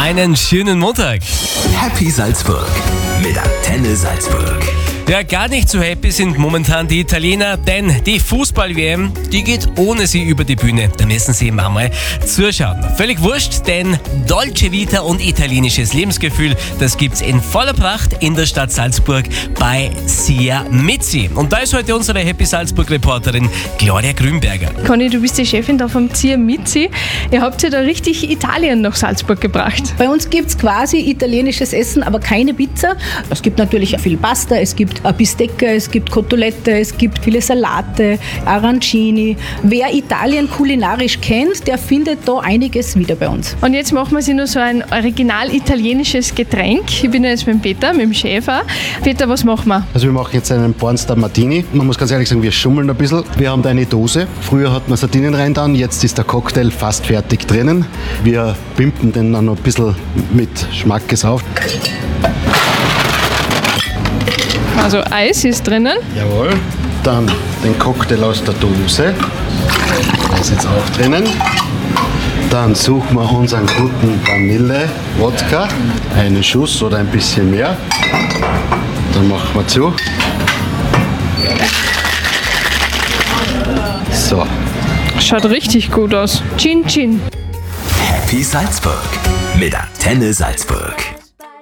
Einen schönen Montag. Happy Salzburg mit Antenne Salzburg. Ja, gar nicht so happy sind momentan die Italiener, denn die Fußball-WM, die geht ohne sie über die Bühne. Da müssen sie mal zuschauen. Völlig wurscht, denn Dolce Vita und italienisches Lebensgefühl, das gibt's in voller Pracht in der Stadt Salzburg bei Sia Mizzi. Und da ist heute unsere Happy Salzburg-Reporterin Gloria Grünberger. Conny, du bist die Chefin da vom Sia Mizzi. Ihr habt ja da richtig Italien nach Salzburg gebracht. Bei uns gibt es quasi italienisches Essen, aber keine Pizza. Es gibt natürlich viel Pasta, es gibt Bistecca, es gibt Cotolette, es gibt viele Salate, Arancini. Wer Italien kulinarisch kennt, der findet da einiges wieder bei uns. Und jetzt machen wir sich nur so ein original italienisches Getränk. Ich bin ja jetzt mit dem Peter, mit dem Chef auch. Peter, was machen wir? Also wir machen jetzt einen Pornstar Martini. Man muss ganz ehrlich sagen, wir schummeln ein bisschen. Wir haben da eine Dose. Früher hat man Sardinen rein dann, jetzt ist der Cocktail fast fertig drinnen. Wir pimpen den dann noch ein bisschen mit Schmackes auf. Also Eis ist drinnen. Jawohl. Dann den Cocktail aus der Dose. Der ist jetzt auch drinnen. Dann suchen wir unseren guten Vanille-Wodka. Einen Schuss oder ein bisschen mehr. Dann machen wir zu. So. Schaut richtig gut aus. Chin Chin. Happy Salzburg mit Antenne Salzburg.